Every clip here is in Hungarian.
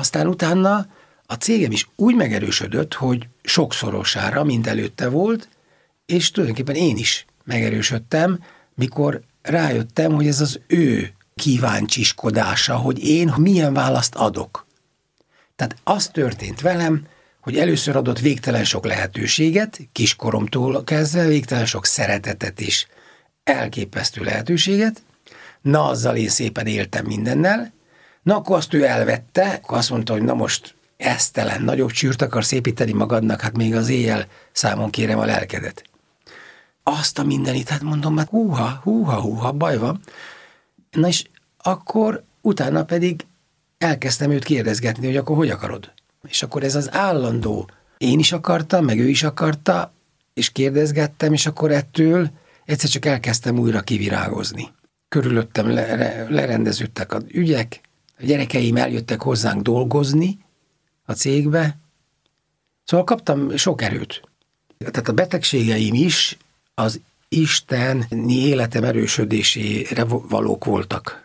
Aztán utána a cégem is úgy megerősödött, hogy sokszorosára, mint előtte volt, és tulajdonképpen én is megerősödtem, mikor rájöttem, hogy ez az ő kíváncsiskodása, hogy én milyen választ adok. Tehát az történt velem, hogy először adott végtelen sok lehetőséget, kiskoromtól kezdve végtelen sok szeretetet is, elképesztő lehetőséget, na azzal én szépen éltem mindennel, na akkor azt ő elvette, akkor azt mondta, hogy na most esztelen, nagyobb csűrt akarsz építeni magadnak, hát még az éjjel számon kérem a lelkedet. Azt a mindenit, hát mondom, hát húha, baj van. Na és akkor utána pedig elkezdtem őt kérdezgetni, hogy akkor hogy akarod? És akkor ez az állandó, én is akartam, meg ő is akarta, és kérdezgettem, és akkor ettől egyszer csak elkezdtem újra kivirágozni. Körülöttem lerendeződtek az ügyek, a gyerekeim eljöttek hozzánk dolgozni a cégbe, szóval kaptam sok erőt. Tehát a betegségeim is az isteni életem erősödésére valók voltak.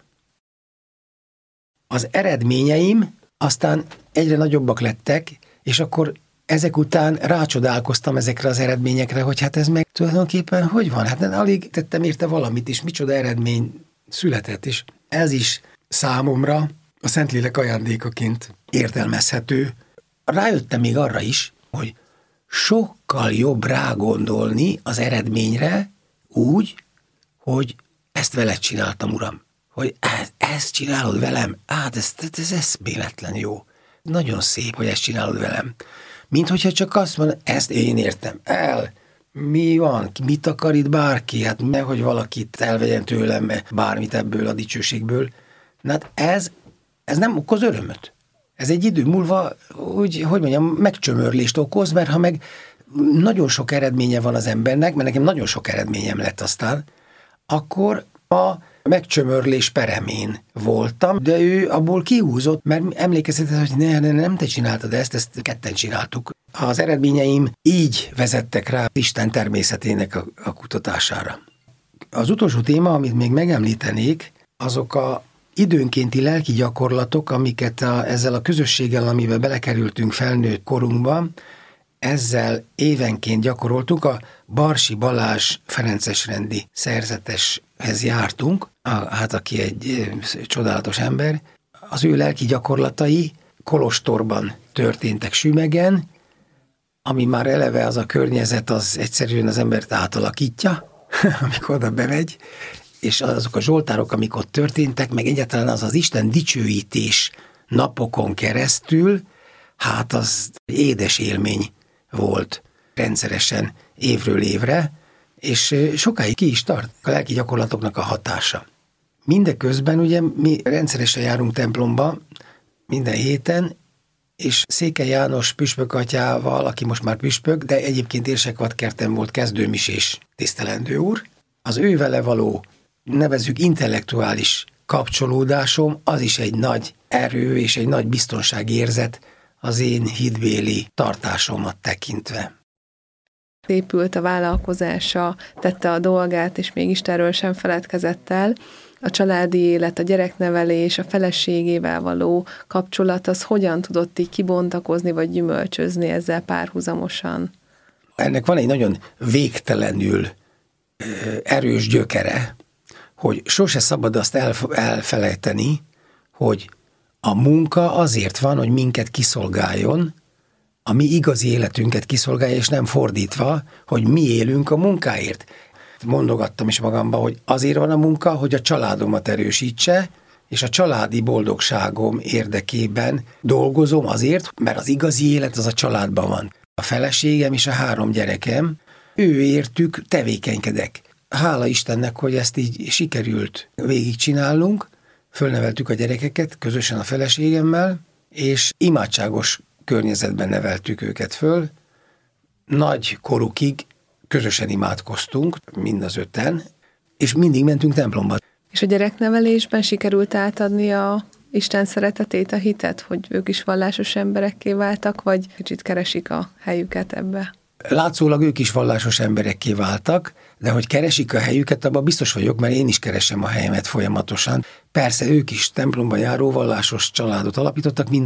Az eredményeim aztán egyre nagyobbak lettek, és akkor ezek után rácsodálkoztam ezekre az eredményekre, hogy hát ez meg tulajdonképpen hogy van? Hát alig tettem érte valamit, és micsoda eredmény született, és ez is számomra a Szentlélek ajándékaként értelmezhető. Rájöttem még arra is, hogy sokkal jobb rágondolni az eredményre úgy, hogy ezt veled csináltam, Uram. Hogy ezt csinálod velem? Hát ez eszméletlen jó. Nagyon szép, hogy ezt csinálod velem. Mint hogyha csak azt mondod, ezt én értem el. Mi van? Mit akar itt bárki? Hát nehogy valakit elvegyen tőlem bármit ebből a dicsőségből. Na hát ez nem okoz örömöt. Ez egy idő múlva, hogy mondjam, megcsömörlést okoz, mert ha meg nagyon sok eredménye van az embernek, mert nekem nagyon sok eredményem lett aztán, akkor a megcsömörlés peremén voltam, de ő abból kihúzott, mert emlékeztetett, hogy nem te csináltad ezt ketten csináltuk. Az eredményeim így vezettek rá Isten természetének a kutatására. Az utolsó téma, amit még megemlítenék, azok a időnkénti lelki gyakorlatok, amiket ezzel a közösséggel, amiben belekerültünk felnőtt korunkban, ezzel évenként gyakoroltuk, a Barsi Balázs ferencesrendi szerzeteshez jártunk, hát aki egy csodálatos ember, az ő lelki gyakorlatai kolostorban történtek Sümegen, ami már eleve az a környezet, az egyszerűen az embert átalakítja, amikor oda bemegy, és azok a zsoltárok, amik ott történtek, meg egyáltalán az Isten dicsőítés napokon keresztül, hát az édes élmény volt rendszeresen évről évre, és sokáig ki is tart a lelki gyakorlatoknak a hatása. Mindeközben ugye mi rendszeresen járunk templomba minden héten, és Székely János püspök atyával, aki most már püspök, de egyébként Érsekvadkerten volt kezdőmisés tisztelendő úr, az ő vele való, nevezzük intellektuális kapcsolódásom, az is egy nagy erő és egy nagy biztonságérzet az én hitbéli tartásomat tekintve. Épült a vállalkozása, tette a dolgát, és még Istenről sem feledkezett el. A családi élet, a gyereknevelés, a feleségével való kapcsolat, az hogyan tudott így kibontakozni, vagy gyümölcsözni ezzel párhuzamosan? Ennek van egy nagyon végtelenül erős gyökere, hogy sose szabad azt elfelejteni, hogy a munka azért van, hogy minket kiszolgáljon, a mi igazi életünket kiszolgálja, és nem fordítva, hogy mi élünk a munkáért. Mondogattam is magamba, hogy azért van a munka, hogy a családomat erősítse, és a családi boldogságom érdekében dolgozom azért, mert az igazi élet az a családban van. A feleségem és a 3 gyerekem, ő értük tevékenykedek. Hála Istennek, hogy ezt így sikerült végigcsinálnunk, fölneveltük a gyerekeket közösen a feleségemmel, és imádságos környezetben neveltük őket föl. Nagy korukig közösen imádkoztunk, mind az 5-en, és mindig mentünk templomba. És a gyereknevelésben sikerült átadni a Isten szeretetét, a hitet, hogy ők is vallásos emberekké váltak, vagy kicsit keresik a helyüket ebbe? Látszólag ők is vallásos emberekké váltak, de hogy keresik a helyüket, abban biztos vagyok, mert én is keresem a helyemet folyamatosan. Persze ők is templomba járó vallásos családot alapítottak,